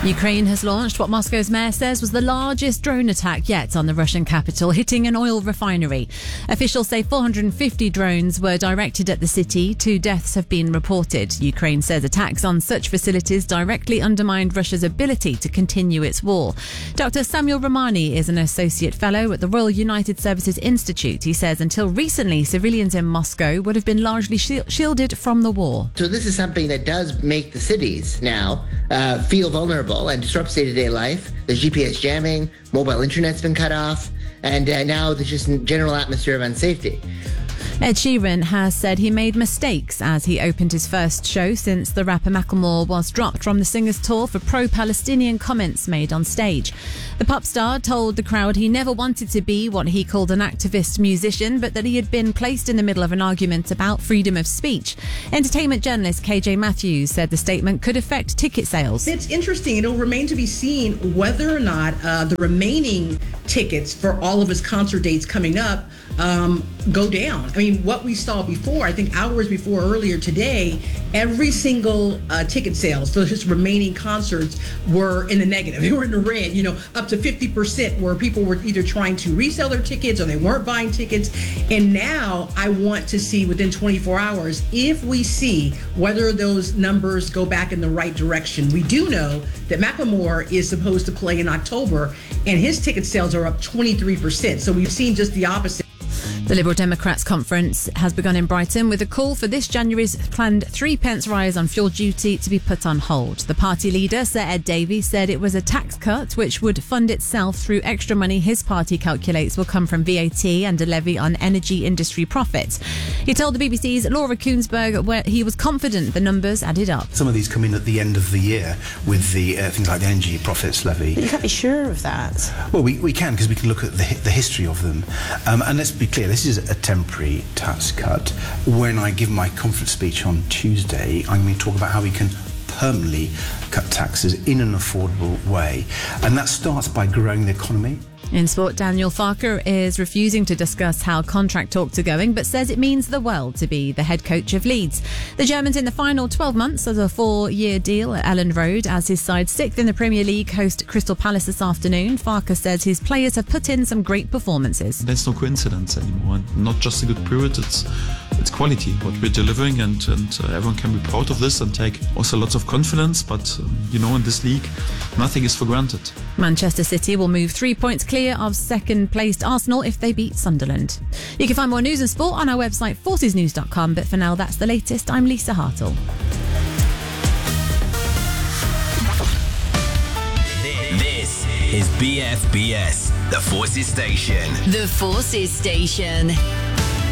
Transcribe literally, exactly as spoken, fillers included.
Ukraine has launched what Moscow's mayor says was the largest drone attack yet on the Russian capital, hitting an oil refinery. Officials say four hundred fifty drones were directed at the city. Two deaths have been reported. Ukraine says attacks on such facilities directly undermined Russia's ability to continue its war. Doctor Samuel Romani is an associate fellow at the Royal United Services Institute. He says until recently, civilians in Moscow would have been largely shielded from the war. So this is something that does make the cities now uh, feel vulnerable and disrupts day-to-day life. There's G P S jamming, mobile internet's been cut off, and uh, now there's just a general atmosphere of unsafety. Ed Sheeran has said he made mistakes as he opened his first show since the rapper Macklemore was dropped from the singer's tour for pro-Palestinian comments made on stage. The pop star told the crowd he never wanted to be what he called an activist musician, but that he had been placed in the middle of an argument about freedom of speech. Entertainment journalist K J Matthews said the statement could affect ticket sales. It's interesting. It'll remain to be seen whether or not uh, the remaining tickets for all of his concert dates coming up um, go down. I mean, what we saw before, I think hours before earlier today, every single uh, ticket sales for his remaining concerts were in the negative. They were in the red, you know, up to fifty percent where people were either trying to resell their tickets or they weren't buying tickets. And now I want to see within twenty-four hours if we see whether those numbers go back in the right direction. We do know that Macklemore is supposed to play in October and his ticket sales are up twenty-three percent. So we've seen just the opposite. The Liberal Democrats conference has begun in Brighton with a call for this January's planned three pence rise on fuel duty to be put on hold. The party leader, Sir Ed Davey, said it was a tax cut which would fund itself through extra money his party calculates will come from V A T and a levy on energy industry profits. He told the B B C's Laura Koonsberg where he was confident the numbers added up. Some of these come in at the end of the year with the uh, things like the energy profits levy. But you can't be sure of that. Well, we, we can because we can look at the, the history of them. Um, and let's be clear, this is a temporary tax cut. When I give my conference speech on Tuesday, I'm going to talk about how we can permanently cut taxes in an affordable way. And that starts by growing the economy. In sport, Daniel Farke is refusing to discuss how contract talks are going, but says it means the world to be the head coach of Leeds. The German's in the final twelve months of a four-year deal at Elland Road as his side sixth in the Premier League host Crystal Palace this afternoon. Farke says his players have put in some great performances. There's no coincidence anymore. Not just a good period, it's it's quality, what we're delivering, and, and uh, everyone can be proud of this and take also lots of confidence. But, um, you know, in this league, nothing is for granted. Manchester City will move three points clear of second-placed Arsenal if they beat Sunderland. You can find more news and sport on our website, forces news dot com. But for now, that's the latest. I'm Lisa Hartle. This is B F B S, the Forces Station. The Forces Station.